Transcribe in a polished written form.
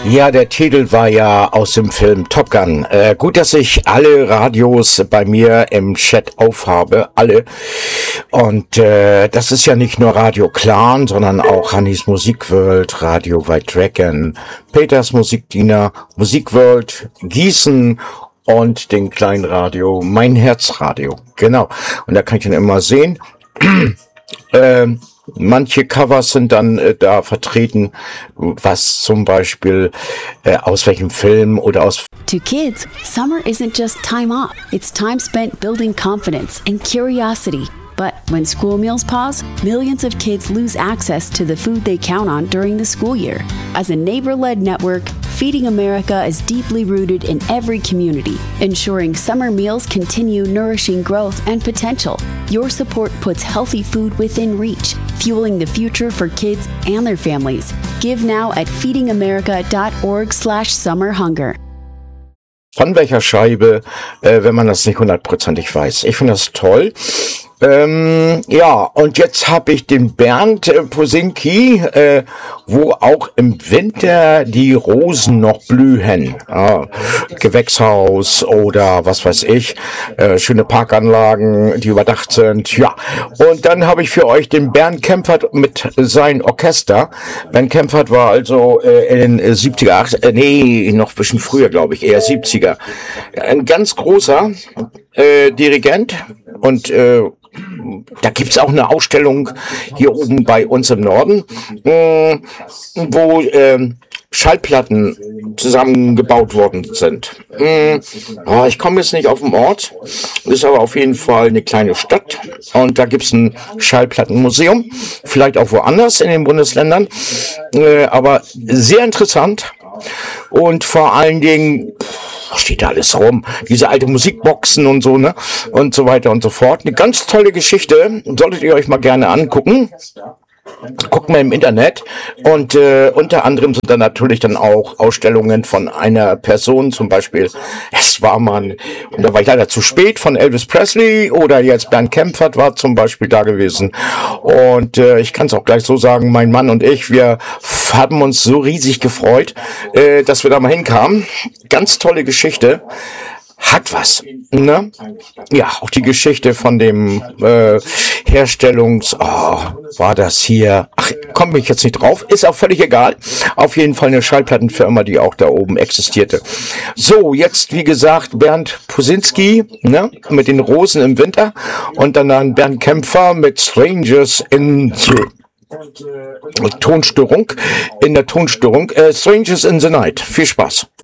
Ja, der Titel war ja aus dem Film Top Gun. Gut, dass ich alle Radios bei mir im Chat aufhabe, alle. Und das ist ja nicht nur Radio Clan, sondern auch Hannis Musikworld, Radio White Dragon, Peters Musikdiener, Musikworld, Gießen und den kleinen Radio, Mein Herzradio. Genau. Und da kann ich dann immer sehen. Manche Covers sind dann da vertreten, was zum Beispiel aus welchem Film oder aus... To kids, summer isn't just time off. It's time spent building confidence and curiosity. But when school meals pause, millions of kids lose access to the food they count on during the school year. As a neighbor-led network, Feeding America is deeply rooted in every community, ensuring summer meals continue nourishing growth and potential. Your support puts healthy food within reach, fueling the future for kids and their families. Give now at feedingamerica.org/summerhunger. Von welcher Scheibe, wenn man das nicht hundertprozentig weiß. Ich finde das toll. Ja, und jetzt habe ich den Bernd Posinki, wo auch im Winter die Rosen noch blühen. Gewächshaus oder was weiß ich, schöne Parkanlagen, die überdacht sind. Ja, und dann habe ich für euch den Bernd Kempfert mit seinem Orchester. Bernd Kempfert war also in den 70er, noch ein bisschen früher, glaube ich, eher 70er. Ein ganz großer Dirigent und da gibt's auch eine Ausstellung hier oben bei uns im Norden, wo Schallplatten zusammengebaut worden sind. Ich komme jetzt nicht auf den Ort, ist aber auf jeden Fall eine kleine Stadt und da gibt's ein Schallplattenmuseum, vielleicht auch woanders in den Bundesländern, aber sehr interessant und vor allen Dingen... steht da alles rum, diese alte Musikboxen und so, ne, und so weiter und so fort. Eine ganz tolle Geschichte, solltet ihr euch mal gerne angucken. Guckt mal im Internet und unter anderem sind da natürlich dann auch Ausstellungen von einer Person, zum Beispiel, es war mal, und da war ich leider zu spät, von Elvis Presley oder jetzt Bernd Kempfert war zum Beispiel da gewesen und ich kann es auch gleich so sagen, mein Mann und ich, wir haben uns so riesig gefreut, dass wir da mal hinkamen. Ganz tolle Geschichte. Hat was, ne? Ja, auch die Geschichte von dem war das hier? Ach, komme ich jetzt nicht drauf. Ist auch völlig egal. Auf jeden Fall eine Schallplattenfirma, die auch da oben existierte. So, jetzt wie gesagt Bernd Posinski, ne? Mit den Rosen im Winter und dann Bernd Kämpfer mit Strangers in Tonstörung, Strangers in the Night. Viel Spaß.